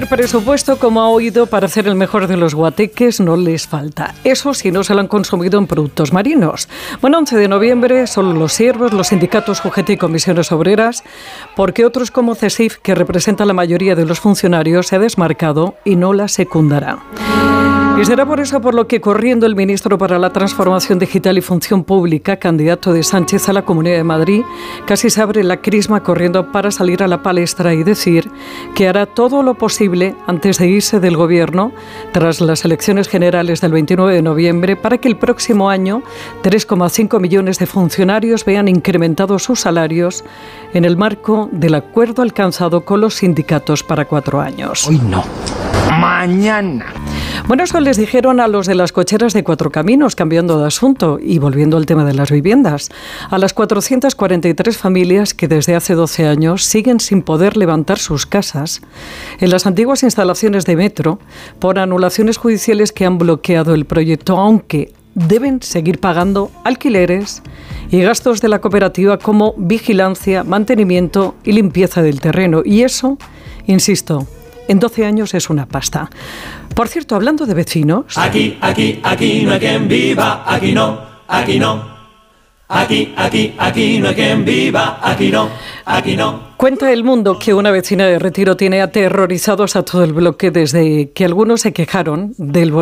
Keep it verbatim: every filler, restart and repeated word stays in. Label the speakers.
Speaker 1: ver, presupuesto, como ha oído, para hacer el mejor de los guateques no les falta. Eso si no se lo han consumido en productos marinos. Bueno, once de noviembre, solo los siervos, los sindicatos U G T y comisiones obreras, porque otros como CESIF, que representa la mayoría de los funcionarios, se ha desmarcado y no la secundará. Y será por eso por lo que, corriendo el ministro para la Transformación Digital y Función Pública, candidato de Sánchez a la Comunidad de Madrid, casi se abre la crisma corriendo para salir a la palestra y decir que hará todo lo posible antes de irse del Gobierno tras las elecciones generales del veintinueve de noviembre para que el próximo año tres coma cinco millones de funcionarios vean incrementados sus salarios en el marco del acuerdo alcanzado con los sindicatos para cuatro años.
Speaker 2: Hoy no, mañana.
Speaker 1: Bueno, eso les dijeron a los de las cocheras de Cuatro Caminos, cambiando de asunto y volviendo al tema de las viviendas. A las cuatrocientas cuarenta y tres familias que desde hace doce años siguen sin poder levantar sus casas en las antiguas instalaciones de Metro por anulaciones judiciales que han bloqueado el proyecto, aunque deben seguir pagando alquileres y gastos de la cooperativa como vigilancia, mantenimiento y limpieza del terreno. Y eso, insisto, en doce años es una pasta. Por cierto, hablando de vecinos...
Speaker 3: Aquí, aquí, aquí no hay quien viva, aquí no, aquí no. Aquí, aquí, aquí no hay quien viva, aquí no, aquí no.
Speaker 1: Cuenta El Mundo que una vecina de Retiro tiene aterrorizados a todo el bloque desde que algunos se quejaron del